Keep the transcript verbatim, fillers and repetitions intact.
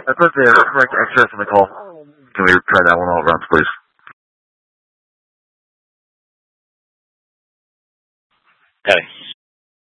I put the correct access in the call. Can we try that one all at once, please? Okay.